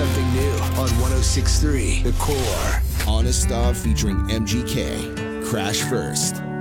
something new on 106.3 The Core. Honest Stop featuring MGK. Crash First.